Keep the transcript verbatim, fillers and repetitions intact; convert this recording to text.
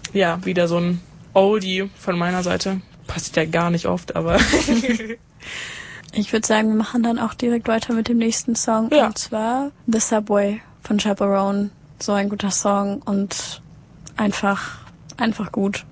ja, wieder so ein Oldie von meiner Seite. Passiert ja gar nicht oft, aber... Ich würde sagen, wir machen dann auch direkt weiter mit dem nächsten Song. Ja. Und zwar The Subway von Chaperone. So ein guter Song und einfach, einfach gut.